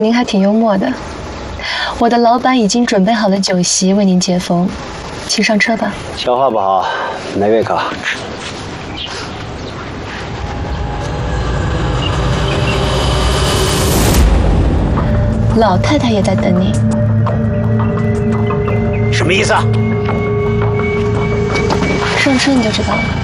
您还挺幽默的。我的老板已经准备好了酒席为您接风，请上车吧。 消化不好，没胃口。 老太太也在等你。 什么意思啊？ 上车你就知道了。